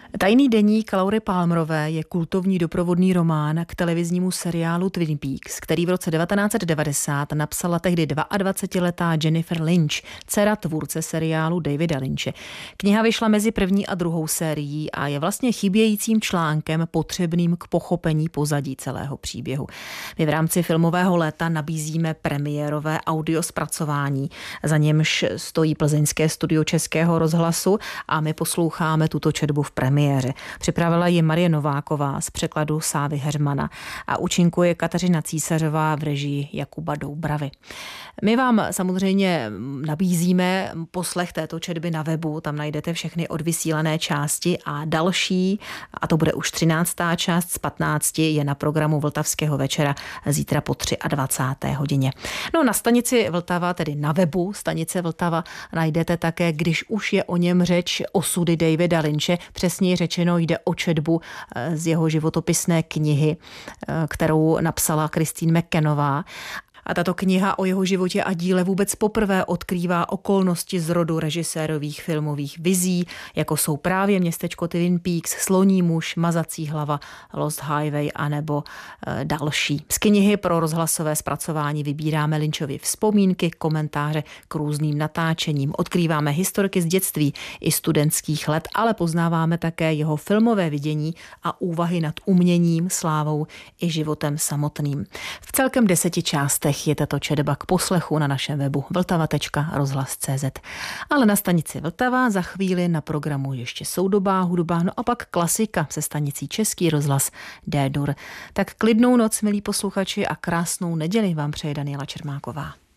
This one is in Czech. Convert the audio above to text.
Tajný deník Laury Palmerové je kultovní doprovodný román k televiznímu seriálu Twin Peaks, který v roce 1990 napsala tehdy 22letá Jennifer Lynch, dcera tvůrce seriálu Davida Lynche. Kniha vyšla mezi první a druhou sérií a je vlastně chybějícím článkem potřebným k pochopení pozadí celého příběhu. My v rámci filmového léta nabízíme premiérové audio zpracování, za němž stojí plzeňské studio Českého rozhlasu a my posloucháme tuto četbu v premiéře. Připravila ji Marie Nováková z překladu Sávy Heřmana a účinkuje Kateřina Císařová v režii Jakuba Doubravy. My vám samozřejmě nabízíme poslech této četby na webu, tam najdete všechny odvysílané části a další, a to bude už 13. část z 15, je na programu Vltavského večera zítra po 23. hodině. No, na stanici Vltava, tedy na webu stanice Vltava, najdete také, když už je o něm řeč, Osudy Davida Lynche. Přesněji řečeno jde o četbu z jeho životopisné knihy, kterou napsala Christine McKennová. A tato kniha o jeho životě a díle vůbec poprvé odkrývá okolnosti z rodu režisérových filmových vizí, jako jsou právě Městečko Twin Peaks, Sloní muž, Mazací hlava, Lost Highway a nebo další. Z knihy pro rozhlasové zpracování vybíráme Lynchovy vzpomínky, komentáře k různým natáčením. Odkrýváme historky z dětství i studentských let, ale poznáváme také jeho filmové vidění a úvahy nad uměním, slávou i životem samotným. V celkem 10 částech je tato četba k poslechu na našem webu vltava.rozhlas.cz. Ale na stanici Vltava za chvíli na programu ještě soudobá hudba, no a pak klasika se stanicí Český rozhlas D-dur. Tak klidnou noc, milí posluchači, a krásnou neděli vám přeje Daniela Čermáková.